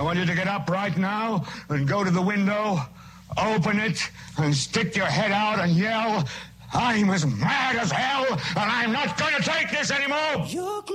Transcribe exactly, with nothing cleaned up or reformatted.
want you to get up right now and go to the window, open it, and stick your head out and yell, I'm as mad as hell, and I'm not going to take this anymore! You're